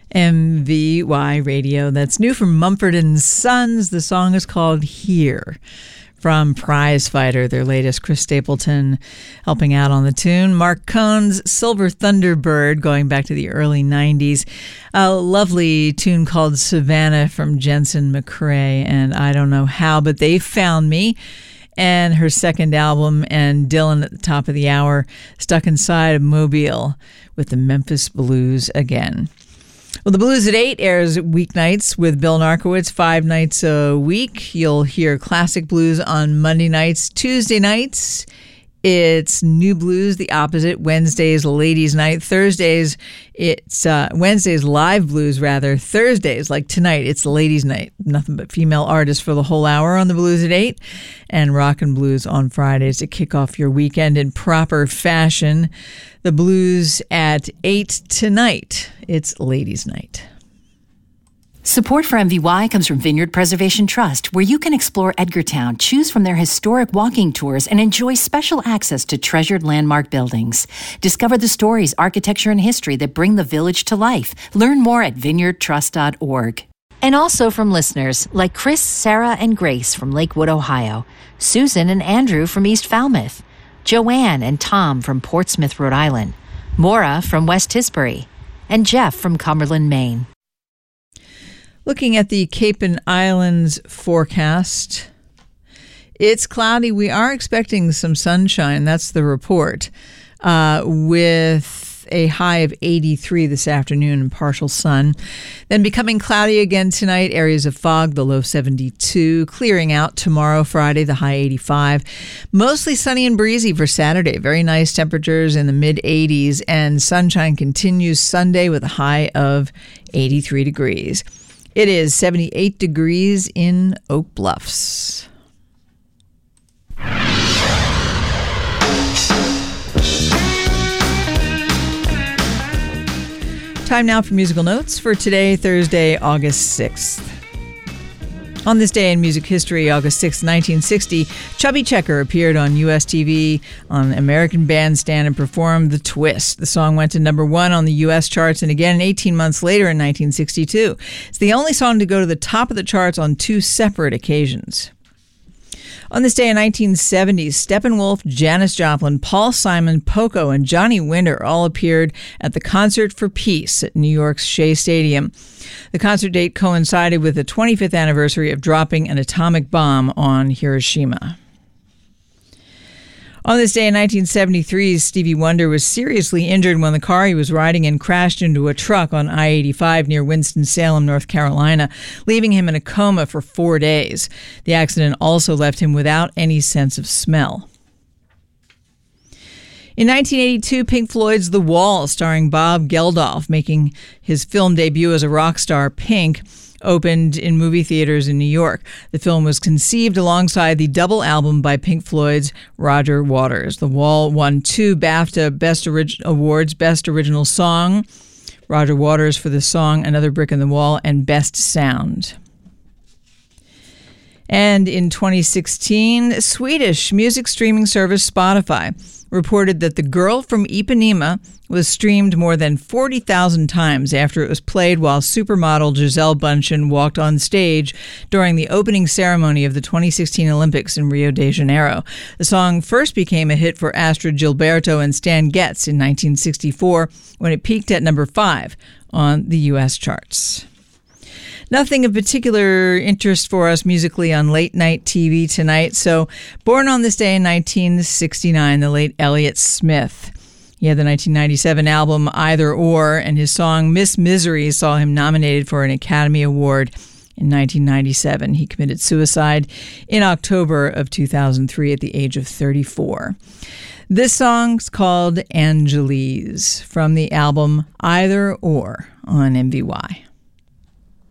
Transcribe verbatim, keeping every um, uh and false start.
M V Y Radio. That's new from Mumford and Sons. The song is called Here, from Prize Fighter, their latest. Chris Stapleton helping out on the tune. Mark Cohn's Silver Thunderbird, going back to the early nineties. A lovely tune called Savannah from Jensen McCrae, and I Don't Know How, But They Found Me. And her second album, and Dylan at the top of the hour, Stuck Inside a Mobile with the Memphis Blues again. Well, the Blues at eight airs weeknights with Bill Narkowitz five nights a week. You'll hear classic blues on Monday nights. Tuesday nights, it's new blues, the opposite. Wednesdays, ladies' night. Thursdays, it's uh, Wednesdays, live blues, rather. Thursdays, like tonight, it's ladies' night. Nothing but female artists for the whole hour on the Blues at eight. And rock and blues on Fridays to kick off your weekend in proper fashion. The Blues at eight tonight. It's ladies' night. Support for M V Y comes from Vineyard Preservation Trust, where you can explore Edgartown, choose from their historic walking tours, and enjoy special access to treasured landmark buildings. Discover the stories, architecture, and history that bring the village to life. Learn more at vineyard trust dot org. And also from listeners like Chris, Sarah, and Grace from Lakewood, Ohio, Susan and Andrew from East Falmouth, Joanne and Tom from Portsmouth, Rhode Island, Maura from West Tisbury, and Jeff from Cumberland, Maine. Looking at the Cape and Islands forecast, it's cloudy. We are expecting some sunshine. That's the report, uh, with a high of eighty-three this afternoon and partial sun. Then becoming cloudy again tonight, areas of fog, the low seventy-two. Clearing out tomorrow, Friday, the high eighty-five. Mostly sunny and breezy for Saturday. Very nice temperatures in the mid eighties. And sunshine continues Sunday with a high of eighty-three degrees. It is seventy-eight degrees in Oak Bluffs. Time now for musical notes for today, Thursday, August sixth. On this day in music history, August sixth, nineteen sixty, Chubby Checker appeared on U S T V on American Bandstand and performed The Twist. The song went to number one on the U S charts and again eighteen months later in nineteen sixty-two. It's the only song to go to the top of the charts on two separate occasions. On this day in nineteen seventy, Steppenwolf, Janis Joplin, Paul Simon, Poco, and Johnny Winter all appeared at the Concert for Peace at New York's Shea Stadium. The concert date coincided with the twenty-fifth anniversary of dropping an atomic bomb on Hiroshima. On this day in nineteen seventy-three, Stevie Wonder was seriously injured when the car he was riding in crashed into a truck on I eighty-five near Winston-Salem, North Carolina, leaving him in a coma for four days. The accident also left him without any sense of smell. In nineteen eighty-two, Pink Floyd's The Wall, starring Bob Geldof, making his film debut as a rock star, Pink, opened in movie theaters in New York. The film was conceived alongside the double album by Pink Floyd's Roger Waters. The Wall won two BAFTA Best Orig- Awards, Best Original Song, Roger Waters for the song Another Brick in the Wall, and Best Sound. And in twenty sixteen, Swedish music streaming service Spotify reported that The Girl from Ipanema was streamed more than forty thousand times after it was played while supermodel Gisele Bundchen walked on stage during the opening ceremony of the twenty sixteen Olympics in Rio de Janeiro. The song first became a hit for Astrid Gilberto and Stan Getz in nineteen sixty-four when it peaked at number five on the U S charts. Nothing of particular interest for us musically on late night T V tonight. So, born on this day in nineteen sixty-nine, the late Elliott Smith. He had the nineteen ninety-seven album Either Or, and his song Miss Misery saw him nominated for an Academy Award in nineteen ninety-seven. He committed suicide in October of two thousand three at the age of thirty-four. This song's called Angeles from the album Either Or on M V Y.